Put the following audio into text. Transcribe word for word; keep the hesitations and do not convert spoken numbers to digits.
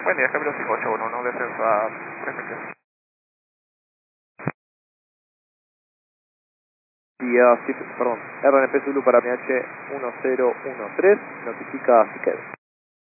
Buen día, Camilo cinco ocho uno uno, descenso a Prefectura. Día, perdón, R N P Zulu para M H uno cero uno tres, notifica a Siqueira.